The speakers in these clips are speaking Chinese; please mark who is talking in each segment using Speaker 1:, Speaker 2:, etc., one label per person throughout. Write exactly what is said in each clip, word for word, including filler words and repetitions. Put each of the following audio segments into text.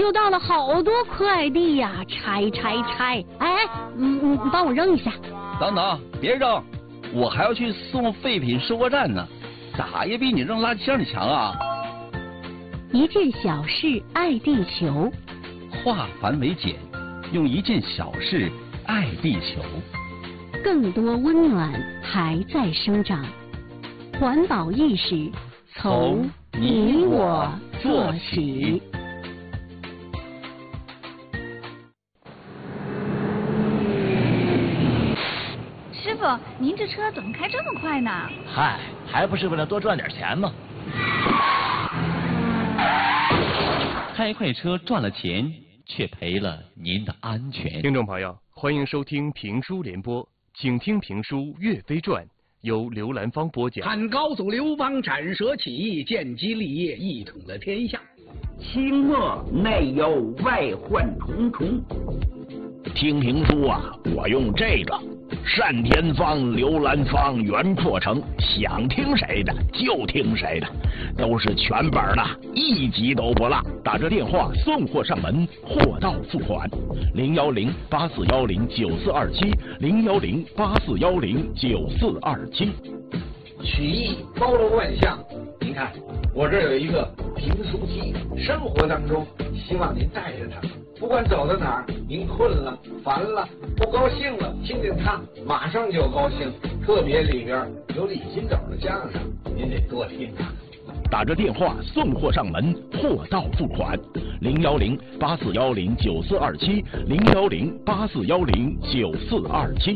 Speaker 1: 又到了好多快递呀，拆拆拆！哎，嗯嗯，帮我扔一下。
Speaker 2: 等等，别扔，我还要去送废品收货站呢，咋也比你扔垃圾箱里强啊！
Speaker 1: 一件小事爱地球，
Speaker 2: 化繁为简，用一件小事爱地球。
Speaker 1: 更多温暖还在生长，环保意识从你我做起。
Speaker 3: 师傅，您这车怎么开这么快呢？
Speaker 4: 嗨，还不是为了多赚点钱吗？
Speaker 2: 开快车赚了钱，却赔了您的安全。
Speaker 5: 听众朋友，欢迎收听评书联播，请听评书《岳飞传》，由刘兰芳播讲。
Speaker 6: 汉高祖刘邦斩蛇起义，建基立业，一统了天下。
Speaker 7: 清末内忧外患重重。
Speaker 8: 听评书啊，我用这个单田芳、刘兰芳、袁阔成，想听谁的就听谁的，都是全本的，一集都不落。打着电话送货上门，货到付款。零幺零八四幺零九四二七，零幺零八四幺零九四二七。
Speaker 9: 曲艺包罗万象，您看我这有一个评书机，生活当中希望您带着它。不管走到哪儿，您困了、烦了、不高兴了，听听它，马上就高兴。特别里边有李金斗的相声，您得多听它。
Speaker 8: 打着电话送货上门，货到付款。零幺零八四幺零九四二七，零幺零八四幺零九四二七。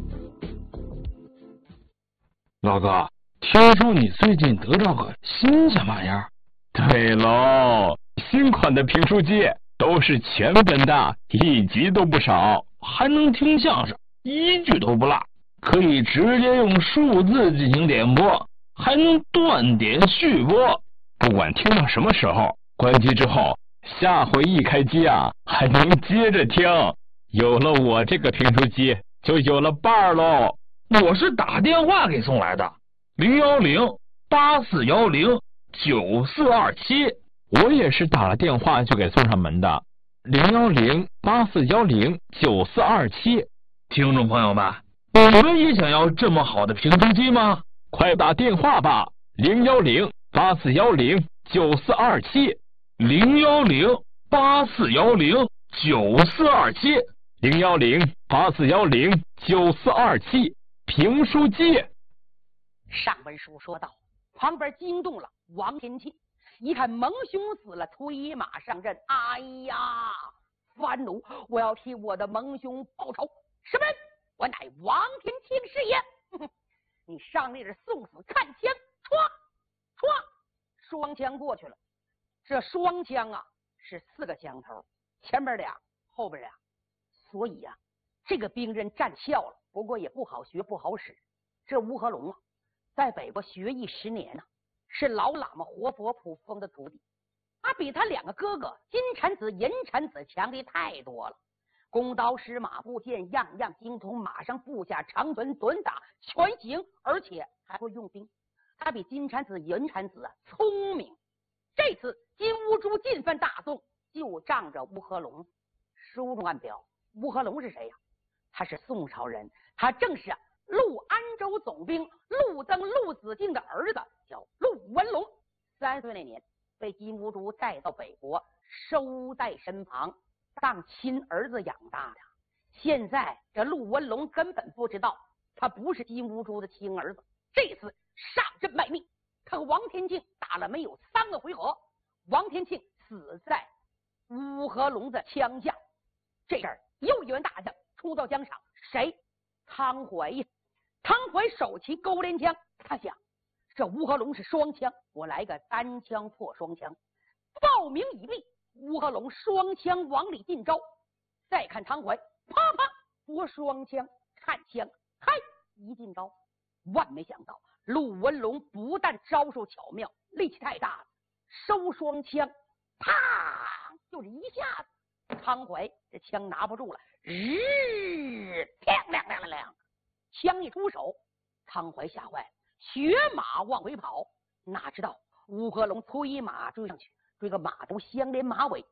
Speaker 10: 老哥，听说你最近得到个新鲜玩意儿？
Speaker 11: 对喽，新款的评书机。都是全本的，一集都不少，
Speaker 10: 还能听相声，一句都不落，可以直接用数字进行点播，还能断点续播。
Speaker 11: 不管听到什么时候，关机之后，下回一开机啊，还能接着听。有了我这个评书机，就有了伴儿喽。
Speaker 10: 我是打电话给送来的，零幺零八四幺零九四二七。
Speaker 11: 我也是打了电话就给送上门的，零幺零八四幺零九四二七。
Speaker 10: 听众朋友们，你们也想要这么好的评书机吗？
Speaker 11: 快打电话吧，零幺零八四幺零九四二七，
Speaker 10: 零幺零八四幺零九四二七，
Speaker 11: 零幺零八四幺零九四二七，评书机。
Speaker 12: 上文书说到，旁边惊动了王天庆。一看蒙兄死了，推马上阵，哎呀，愤怒！我要替我的蒙兄报仇。什么人？我乃王天庆是也。呵呵，你上那是送死看枪，唰唰，双枪过去了。这双枪啊，是四个枪头，前边俩，后边俩。所以呀、啊，这个兵刃战效了，不过也不好学，不好使。这乌合龙啊，在北国学艺十年呢、啊。是老喇嘛活佛普风的徒弟，他比他两个哥哥金蝉子、银蝉子强的太多了，弓刀石马步剑样样精通，马上步下长拳短打全行，而且还会用兵。他比金蝉子、银蝉子啊聪明。这次金乌珠进犯大宋，就仗着乌合龙。书中暗表，乌合龙是谁呀、啊？他是宋朝人，他正是、啊、陆安州总兵陆登陆子敬的儿子，叫陆文龙。三岁那年被金兀术带到北国，收在身旁，当亲儿子养大的。现在这陆文龙根本不知道他不是金兀术的亲儿子。这次上阵卖命，他和王天庆打了没有三个回合，王天庆死在乌合龙的枪下。这阵又一员大将出到疆场，谁？汤怀呀！汤怀手起勾连枪，他想这乌合龙是双枪，我来个单枪破双枪。报名已毕，乌合龙双枪往里进招。再看汤怀，啪啪拨双枪，看枪，嗨，一进招。万没想到，陆文龙不但招数巧妙，力气太大了，收双枪，啪，就是一下子，汤怀这枪拿不住了，日，亮亮亮亮亮，枪一出手，汤怀吓坏了，学马往回跑，哪知道乌合龙催马追上去，这个马头相连马尾，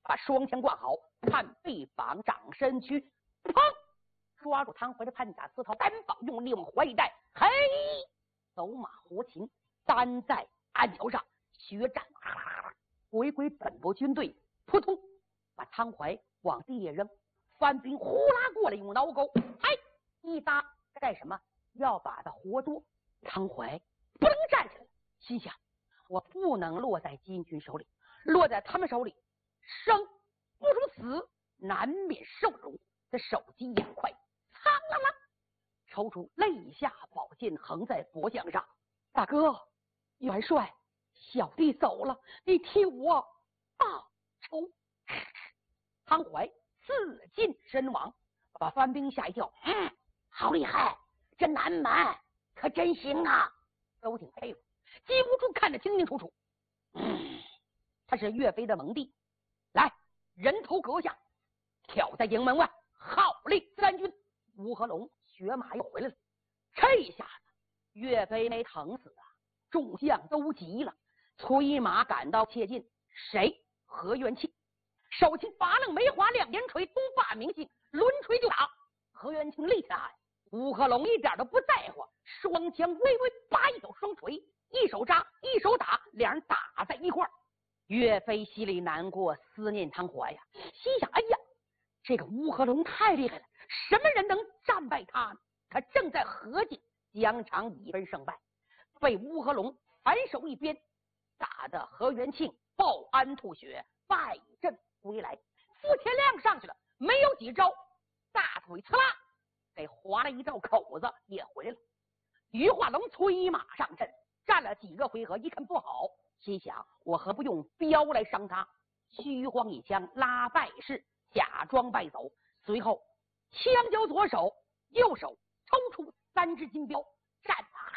Speaker 12: 把双枪挂好，看背膀掌身躯，砰！抓住唐怀的潘甲丝头，单膀用力往怀里带，嘿，走马活禽，单在鞍桥上血战，回归本部军队，扑通，把唐怀往地下扔。番兵呼啦过来，用挠钩，哎，一搭干什么？要把他活捉。唐怀不能站起来，心想：我不能落在金军手里，落在他们手里，生不如死，难免受辱。这手疾眼快，苍啷啷抽出肋下宝剑，横在脖项上。大哥，元帅，小弟走了，你替我报仇。唐怀自尽身亡，把番兵吓一跳。嗯，好厉害，这南蛮可真行啊！都挺佩服，金兀术看得清清楚楚。嗯，他是岳飞的盟弟。来，人头阁下，挑在营门外，号令三军。乌合龙、血马又回来了。这一下子，岳飞没疼死啊！众将都急了，催马赶到切近。谁？何元庆。手擎八棱梅花两连锤，东霸明星，抡锤就打。何元庆立起来，乌合龙一点都不在乎，双枪微微拔一手双锤，一手扎一手打，两人打在一块儿。岳飞心里难过，思念唐怀呀，心想：哎呀，这个乌合龙太厉害了，什么人能战败他呢？他正在合计疆场已分胜败，被乌合龙反手一鞭，打得何元庆报鞍吐血，败阵归来。傅天亮上去了，没有几招，大腿刺啦给划了一道口子，也回来了。于化龙催马上阵，战了几个回合，一看不好，心想：我何不用镖来伤他？虚晃一枪，拉败势，假装败走。随后枪交左手，右手抽出三支金镖，战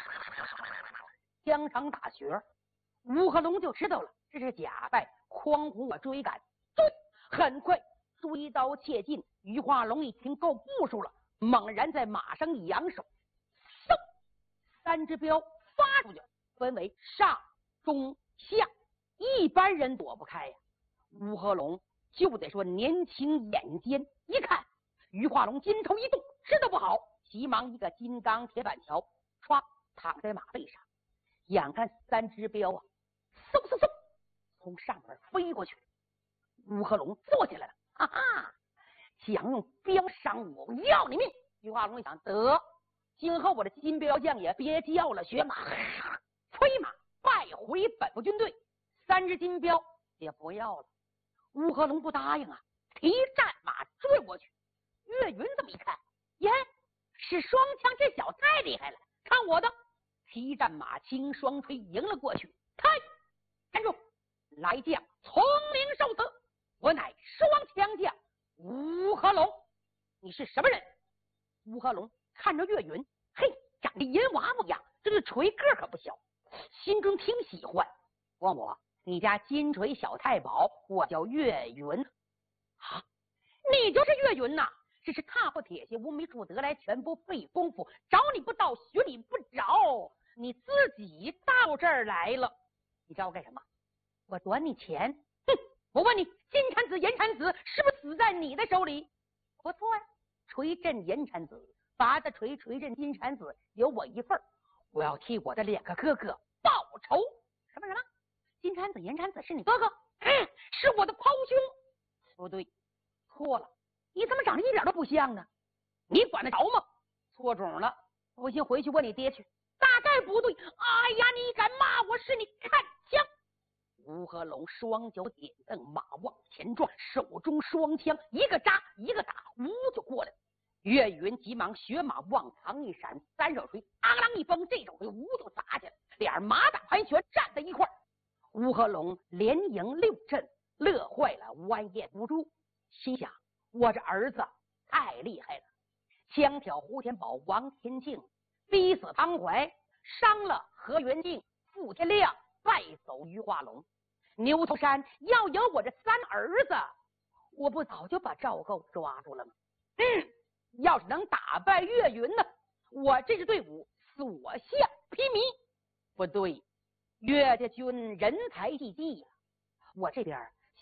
Speaker 12: 疆场打旋。乌合龙就知道了这是假败，匡扶我追赶。对，很快追刀切近。于化龙一听够步数了，猛然在马上一扬手，嗖，三支镖发出去，分为上中下，一般人躲不开呀。乌合龙就得说年轻眼尖，一看于化龙筋头一动，知道不好，急忙一个金刚铁板桥，唰躺在马背上。眼看三支镖啊，嗖嗖嗖从上面飞过去。乌合龙坐起来了，哈哈，想用镖伤我，我要你命！于化龙一想，得，今后我的金镖将也别叫了，学马，催马败回本部军队，三支金镖也不要了。乌合龙不答应啊，提战马追过去。岳云这么一看，耶，是双枪，这小子太厉害了，看我的！提战马轻双推迎了过去。开，站住！来将，从明受死！我乃双枪将乌合龙。你是什么人？乌合龙看着岳云，嘿，长得银娃模样，这个锤个可不小，心中挺喜欢。问我，你家金锤小太保，我叫岳云。啊，你就是岳云呐！这是踏破铁鞋无觅处，得来全不费功夫。找你不到，寻你不着，你自己到这儿来了。你找我干什么？我短你钱。哼！我问你，金蝉子、银蝉子是不是死在你的手里？不错呀、啊，锤震银蝉子，拔的锤锤震金蝉子，有我一份。我要替我的两个哥哥报仇。什么什么？金蝉子、银蝉子是你哥哥？嗯，是我的胞兄。不对，错了。你怎么长得一点都不像呢？你管得着吗？错种了，不信回去问你爹去。大概不对。哎呀，你敢骂我，是你看枪！乌合龙双脚点蹬，马往前撞，手中双枪一个扎一个打，呜就过来了。岳云急忙学马往旁一闪，三手锤当啷一崩，这手锤呜就砸下来，俩人马打盘旋站在一块儿。乌合龙连赢六阵，乐坏了，弯眼无珠，心想：我这儿子太厉害了，枪挑胡天宝、王天庆，逼死唐怀，伤了何元敬、傅天亮，败走于化龙。牛头山要有我这三儿子，我不早就把赵构抓住了吗？嗯，要是能打败岳云呢，我这支队伍所向披靡。不对，岳家军人才济济呀，我这边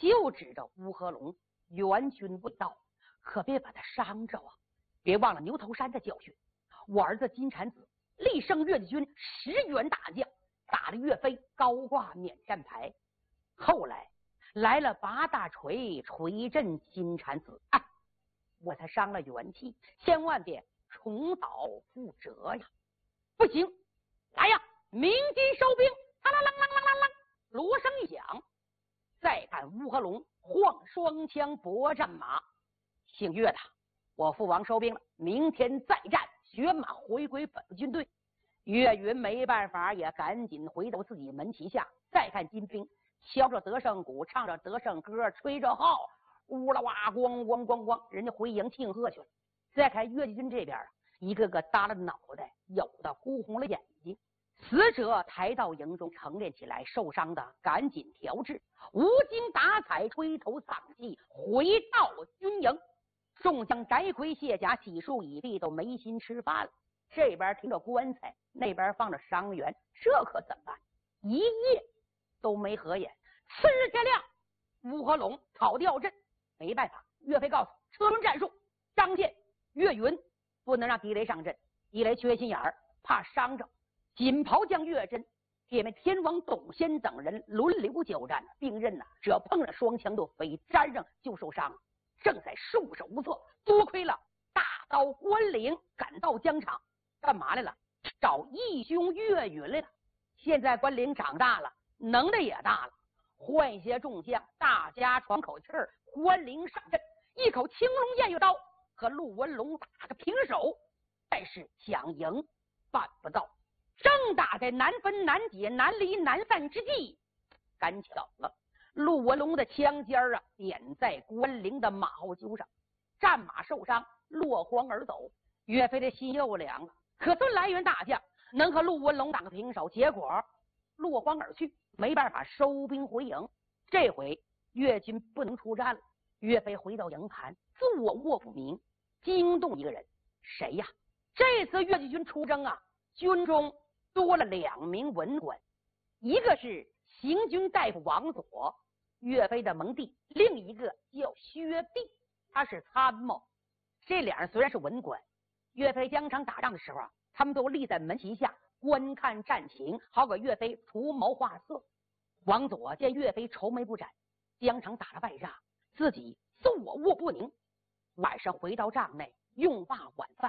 Speaker 12: 就知道乌合龙援军未到，可别把他伤着啊！别忘了牛头山的教训。我儿子金蝉子力胜越军十员大将，打得岳飞高挂免战牌。后来来了八大锤锤震金蝉子，哎，我才伤了元气，千万别重蹈覆辙呀！不行，来呀，鸣金收兵！啷啷啷啷啷啷，锣声一响，再看乌合龙晃双枪搏战马。姓岳的，我父王收兵了，明天再战，血马回归本部军队。岳云没办法，也赶紧回到自己门旗下。再看金兵敲着得胜鼓，唱着得胜歌，吹着号，呜啦哇，咣咣咣咣，人家回营庆贺去了。再看岳军这边，一个个耷了脑袋，有的哭红了眼睛。死者抬到营中陈列起来，受伤的赶紧调治，无精打采，吹头丧气，回到军营。众将翟魁卸甲，洗漱已毕，都没心吃饭了。这边停着棺材，那边放着伤员，这可怎么办？一夜都没合眼。次日天亮，乌合龙讨吊阵，没办法，岳飞告诉车轮战术，张健、岳云不能让狄雷上阵，狄雷缺心眼儿，怕伤着。锦袍将岳真、铁面天王董先等人轮流交战，并刃呐、啊，只要碰上双枪都飞，沾上就受伤，正在束手无策。多亏了大刀关岭赶到疆场，干嘛来了？找义兄岳云来了。现在关岭长大了，能耐也大了，换些众将，大家喘口气儿，关岭上阵，一口青龙偃月刀和陆文龙打个平手，但是想赢办不到。正打在难分难解难离难散之际，赶巧了，陆文龙的枪尖啊点在关岭的马后揪上，战马受伤，落荒而走。岳飞的心又凉了，可孙来元大将能和陆文龙打个平手，结果落荒而去，没办法收兵回营。这回岳军不能出战了，岳飞回到营盘，坐卧不明，惊动一个人，谁呀？这次岳军出征啊，军中多了两名文官，一个是行军大夫王佐，岳飞的盟弟，另一个叫薛弼，他是参谋。这两人虽然是文官，岳飞疆场打仗的时候啊，他们都立在门旗下观看战情，好给岳飞除谋划策。王佐见岳飞愁眉不展，疆场打了败仗，自己坐卧不宁，晚上回到帐内用罢晚饭，